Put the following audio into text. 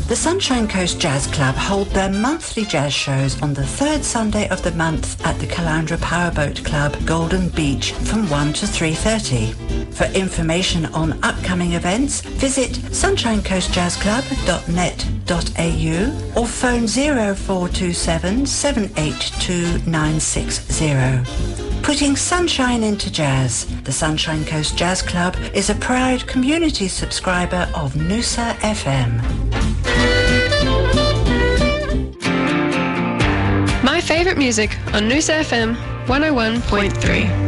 The Sunshine Coast Jazz Club hold their monthly jazz shows on the third Sunday of the month at the Caloundra Powerboat Club, Golden Beach, from 1 to 3:30. For information on upcoming events, visit sunshinecoastjazzclub.net.au or phone 0427 782 960. Putting sunshine into jazz. The Sunshine Coast Jazz Club is a proud community subscriber of Noosa FM. My favourite music on Noosa FM 101.3.